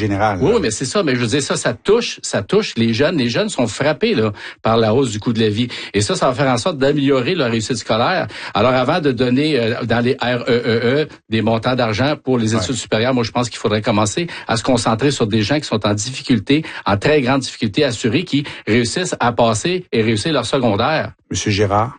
général. Oui, mais c'est ça. Mais je veux dire, ça touche les jeunes. Les jeunes sont frappés là par la hausse du coût de la vie. Et ça va faire en sorte d'améliorer leur réussite scolaire. Alors, avant de donner dans les REEE des montants d'argent pour les études supérieures, moi, je pense qu'il faudrait commencer à se concentrer sur des gens qui sont en difficulté, en très grande difficulté assurée, qui réussissent à passer et réussir leur secondaire. Monsieur Gérard.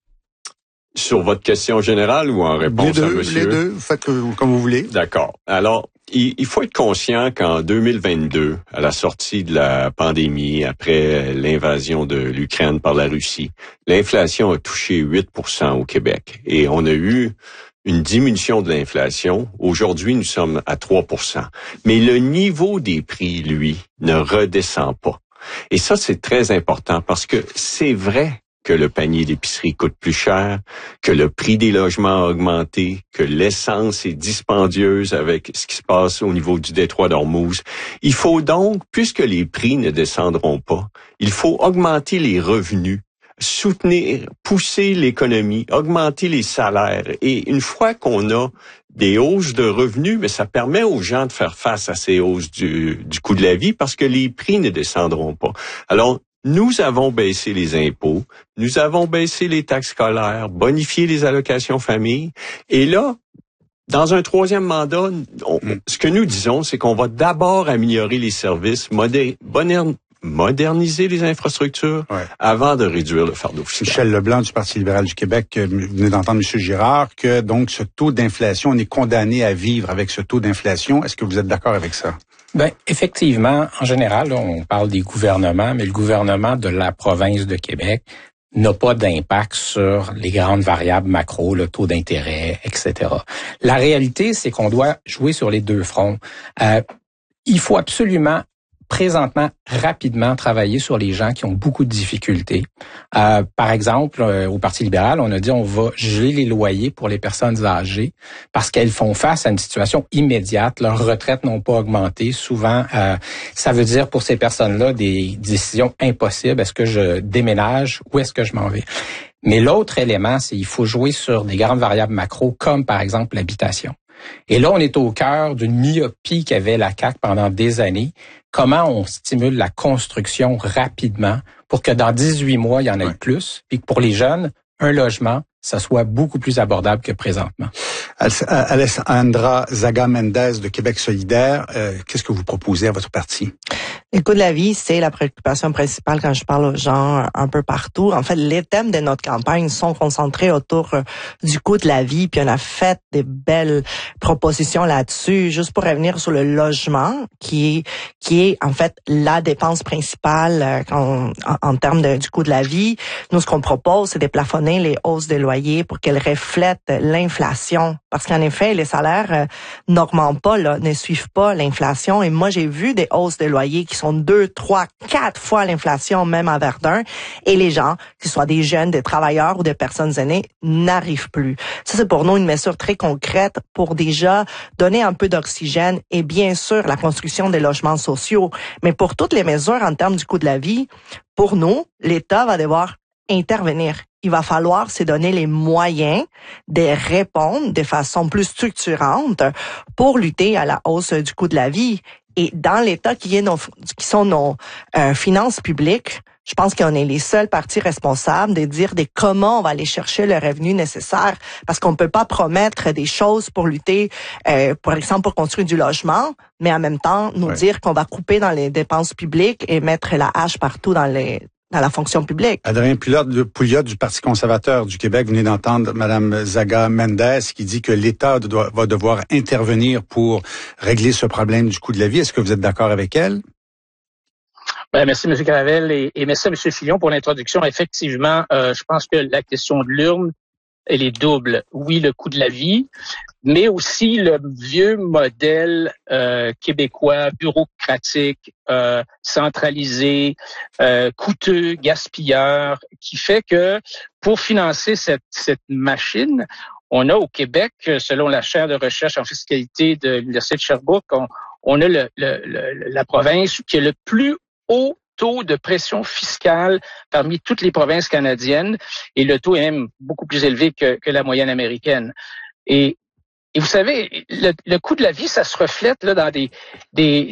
Sur votre question générale ou en réponse à monsieur? Les deux, faites comme vous voulez. D'accord. Alors, il faut être conscient qu'en 2022, à la sortie de la pandémie, après l'invasion de l'Ukraine par la Russie, l'inflation a touché 8% au Québec. Et on a eu une diminution de l'inflation. Aujourd'hui, nous sommes à 3%. Mais le niveau des prix, lui, ne redescend pas. Et ça, c'est très important parce que c'est vrai que le panier d'épicerie coûte plus cher, que le prix des logements a augmenté, que l'essence est dispendieuse avec ce qui se passe au niveau du détroit d'Ormuz. Il faut donc, puisque les prix ne descendront pas, il faut augmenter les revenus, soutenir, pousser l'économie, augmenter les salaires. Et une fois qu'on a des hausses de revenus, mais ça permet aux gens de faire face à ces hausses du coût de la vie parce que les prix ne descendront pas. Alors, nous avons baissé les impôts, nous avons baissé les taxes scolaires, bonifié les allocations famille. Et là, dans un troisième mandat, ce que nous disons, c'est qu'on va d'abord améliorer les services, moderniser les infrastructures avant de réduire le fardeau fiscal. Michel Leblanc du Parti libéral du Québec, vous venez d'entendre M. Girard, que donc ce taux d'inflation, on est condamné à vivre avec ce taux d'inflation. Est-ce que vous êtes d'accord avec ça? Ben, effectivement, en général, là, on parle des gouvernements, mais le gouvernement de la province de Québec n'a pas d'impact sur les grandes variables macro, le taux d'intérêt, etc. La réalité, c'est qu'on doit jouer sur les deux fronts. Il faut absolument présentement, rapidement travailler sur les gens qui ont beaucoup de difficultés. Par exemple, au Parti libéral, on a dit on va geler les loyers pour les personnes âgées parce qu'elles font face à une situation immédiate. Leurs retraites n'ont pas augmenté. Souvent, ça veut dire pour ces personnes-là des décisions impossibles. Est-ce que je déménage ou est-ce que je m'en vais? Mais l'autre élément, c'est qu'il faut jouer sur des grandes variables macro comme par exemple l'habitation. Et là, on est au cœur d'une myopie qu'avait la CAQ pendant des années. Comment on stimule la construction rapidement pour que dans 18 mois, il y en ait plus, puis que pour les jeunes, un logement, ça soit beaucoup plus abordable que présentement. Alessandra Zaga Mendez de Québec solidaire, qu'est-ce que vous proposez à votre parti? Le coût de la vie, c'est la préoccupation principale quand je parle aux gens un peu partout. En fait, les thèmes de notre campagne sont concentrés autour du coût de la vie, puis on a fait des belles propositions là-dessus. Juste pour revenir sur le logement, qui est en fait la dépense principale en termes du coût de la vie. Nous, ce qu'on propose, c'est de plafonner les hausses de loyer pour qu'elles reflètent l'inflation. Parce qu'en effet, les salaires n'augmentent pas, là, ne suivent pas l'inflation. Et moi, j'ai vu des hausses de loyer qui sont 2, 3, 4 fois l'inflation, même à Verdun. Et les gens, que ce soit des jeunes, des travailleurs ou des personnes aînées, n'arrivent plus. Ça, c'est pour nous une mesure très concrète pour déjà donner un peu d'oxygène et bien sûr la construction des logements sociaux. Mais pour toutes les mesures en termes du coût de la vie, pour nous, l'État va devoir intervenir. Il va falloir se donner les moyens de répondre de façon plus structurante pour lutter à la hausse du coût de la vie. Et dans l'État qui sont nos finances publiques, je pense qu'on est les seuls partis responsables de dire comment on va aller chercher le revenu nécessaire, parce qu'on peut pas promettre des choses pour lutter, par exemple pour construire du logement, mais en même temps nous dire qu'on va couper dans les dépenses publiques et mettre la hache partout dans la fonction publique. Adrien Pouliot du Parti conservateur du Québec, vous venez d'entendre Mme Zaga Mendez qui dit que l'État va devoir intervenir pour régler ce problème du coût de la vie. Est-ce que vous êtes d'accord avec elle? Ben, merci, M. Gravel, et merci à M. Fillon pour l'introduction. Effectivement, je pense que la question de l'urne, elle est double. Oui, le coût de la vie, mais aussi le vieux modèle québécois, bureaucratique, centralisé, coûteux, gaspilleur, qui fait que pour financer cette machine, on a au Québec, selon la chaire de recherche en fiscalité de l'Université de Sherbrooke, on a la province qui a le plus haut taux de pression fiscale parmi toutes les provinces canadiennes, et le taux est même beaucoup plus élevé que la moyenne américaine. Et vous savez, le coût de la vie, ça se reflète là dans des